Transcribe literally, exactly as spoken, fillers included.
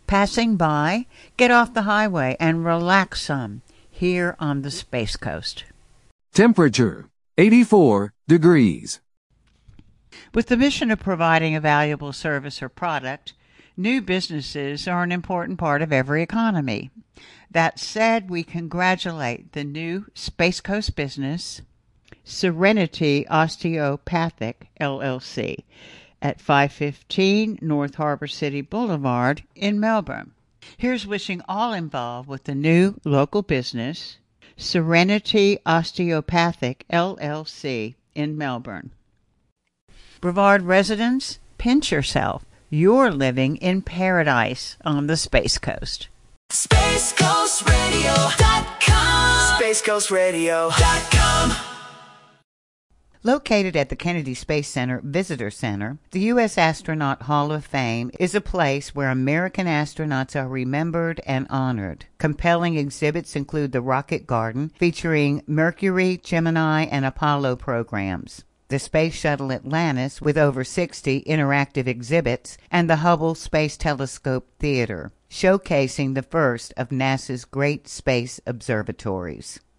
passing by, get off the highway and relax some here on the Space Coast. Temperature, eighty-four degrees. With the mission of providing a valuable service or product, new businesses are an important part of every economy. That said, we congratulate the new Space Coast business, Serenity Osteopathic, L L C, at five fifteen North Harbor City Boulevard in Melbourne. Here's wishing all involved with the new local business, Serenity Osteopathic, L L C, in Melbourne. Brevard residents, pinch yourself. You're living in paradise on the Space Coast. Space Coast Radio dot com. Space Coast Radio dot com. Located at the Kennedy Space Center Visitor Center, the U S Astronaut Hall of Fame is a place where American astronauts are remembered and honored. Compelling exhibits include the Rocket Garden, featuring Mercury, Gemini, and Apollo programs, the Space Shuttle Atlantis with over sixty interactive exhibits, and the Hubble Space Telescope Theater, showcasing the first of NASA's great space observatories.